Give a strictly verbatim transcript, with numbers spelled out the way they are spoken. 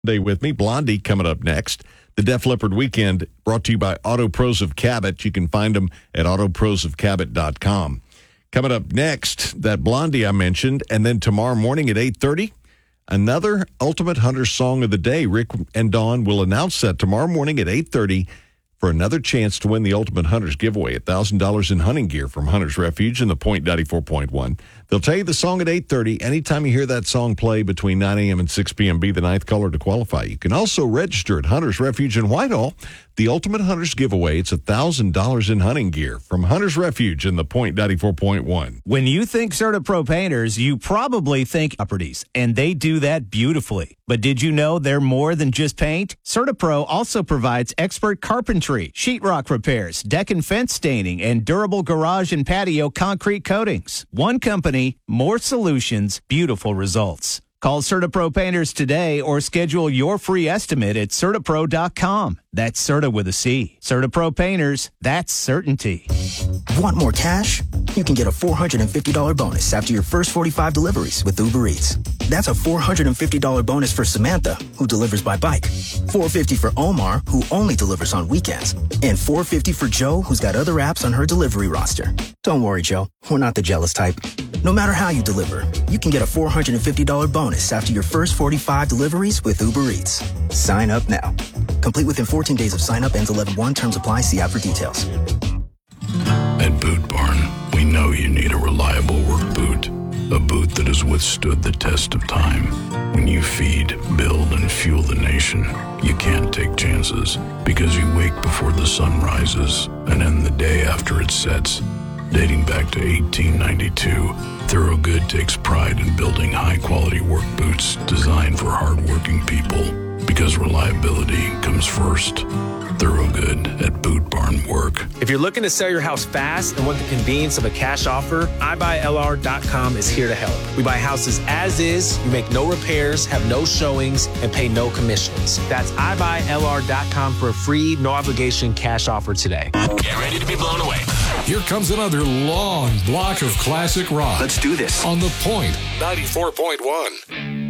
Day with me. Blondie coming up next. The Def Leppard Weekend brought to you by Auto Pros of Cabot. You can find them at auto pros of cabot dot com. Coming up next, that Blondie I mentioned, and then tomorrow morning at eight thirty, another Ultimate Hunter Song of the Day. Rick and Dawn will announce that tomorrow morning at eight thirty for another chance to win the Ultimate Hunters giveaway, one thousand dollars in hunting gear from Hunter's Refuge and the Point ninety-four point one. They'll tell you the song at eight thirty. Anytime you hear that song play between nine a.m. and six p.m., be the ninth caller to qualify. You can also register at Hunter's Refuge in Whitehall. The Ultimate Hunters giveaway, it's one thousand dollars in hunting gear from Hunter's Refuge and the Point ninety-four point one. When you think CertaPro Painters, you probably think properties, and they do that beautifully. But did you know they're more than just paint? CertaPro also provides expert carpentry, sheetrock repairs, deck and fence staining, and durable garage and patio concrete coatings. One company, more solutions, beautiful results. Call CertaPro Painters today or schedule your free estimate at Certapro dot com. That's Certa with a C. CertaPro Painters, that's certainty. Want more cash? You can get a four hundred fifty dollars bonus after your first forty-five deliveries with Uber Eats. That's a four hundred fifty dollars bonus for Samantha, who delivers by bike. four hundred fifty dollars for Omar, who only delivers on weekends. And four hundred fifty dollars for Joe, who's got other apps on her delivery roster. Don't worry, Joe. We're not the jealous type. No matter how you deliver, you can get a four hundred fifty dollars bonus after your first forty-five deliveries with Uber Eats. Sign up now. Complete within fourteen days of sign up. Ends eleven one. Terms apply. See app for details. At Boot Barn, we know you need a reliable work boot. A boot that has withstood the test of time. When you feed, build, and fuel the nation, you can't take chances because you wake before the sun rises and end the day after it sets. Dating back to eighteen ninety-two, Thorogood takes pride in building high-quality work boots designed for hard-working people because reliability comes first. Thorogood at Boot Barn Work. If you're looking to sell your house fast and want the convenience of a cash offer, i buy L R dot com is here to help. We buy houses as is, you make no repairs, have no showings, and pay no commissions. That's i buy L R dot com for a free, no-obligation cash offer today. Get ready to be blown away. Here comes another long block of classic rock. Let's do this. On the Point ninety-four point one.